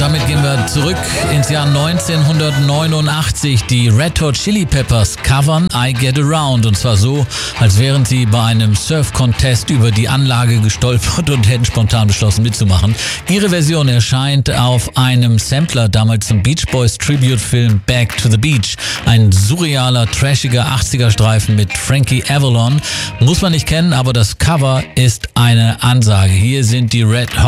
damit gehen wir zurück ins Jahr 1989. Die Red Hot Chili Peppers covern I Get Around. Und zwar so, als wären sie bei einem Surf-Contest über die Anlage gestolpert und hätten spontan beschlossen mitzumachen. Ihre Version erscheint auf einem Sampler, damals zum Beach Boys Tribute-Film Back to the Beach. Ein surrealer, trashiger 80er-Streifen mit Frankie Avalon. Muss man nicht kennen, aber das Cover ist eine Ansage. Hier sind die Red Hot